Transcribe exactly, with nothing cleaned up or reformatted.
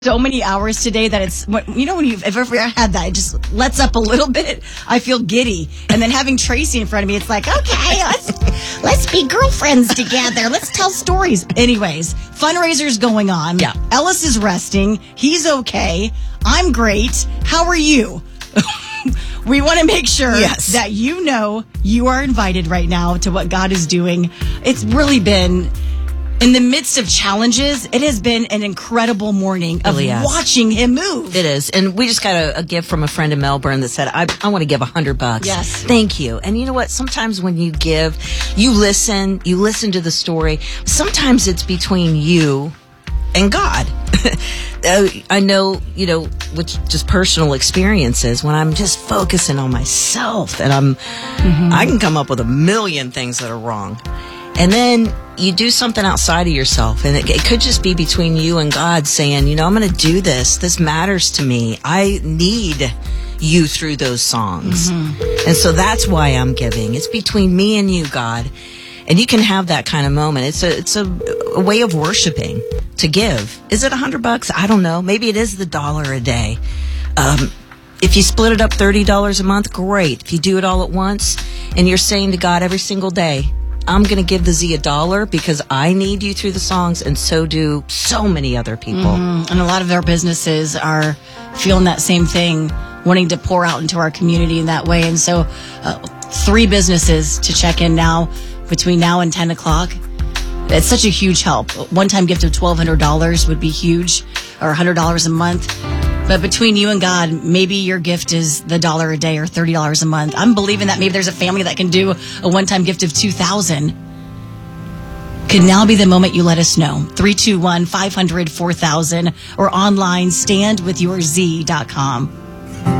so many hours today that it's, you know, when you've ever had that, it just lets up a little bit. I feel giddy. And then having Tracy in front of me, it's like, okay, let's, let's be girlfriends together. Let's tell stories. Anyways, fundraiser's going on. Yeah. Ellis is resting. He's okay. I'm great. How are you? We want to make sure yes. that you know you are invited right now to what God is doing. It's really been... in the midst of challenges, it has been an incredible morning of really watching him move. It is. And we just got a, a gift from a friend in Melbourne that said, I, I want to give a hundred bucks. Yes. Thank you. And you know what? Sometimes when you give, you listen, you listen to the story. Sometimes it's between you and God. I know, you know, with just personal experiences, when I'm just focusing on myself and I'm, mm-hmm. I can come up with a million things that are wrong. And then you do something outside of yourself, and it, it could just be between you and God saying, you know, I'm going to do this. This matters to me. I need you through those songs. Mm-hmm. And so that's why I'm giving. It's between me and you, God. And you can have that kind of moment. It's a it's a, a way of worshiping to give. Is it a hundred bucks? I don't know. Maybe it is the dollar a day. Um, if you split it up thirty dollars a month, great. If you do it all at once and you're saying to God every single day, I'm going to give the Z a dollar because I need you through the songs, and so do so many other people. Mm-hmm. And a lot of our businesses are feeling that same thing, wanting to pour out into our community in that way. And so uh, three businesses to check in now between now and ten o'clock. It's such a huge help. A one-time gift of twelve hundred dollars would be huge, or one hundred dollars a month. But between you and God, maybe your gift is the dollar a day or thirty dollars a month. I'm believing that maybe there's a family that can do a one-time gift of two thousand dollars. Could now be the moment you let us know. three two one, five hundred, four thousand or online stand with your z dot com.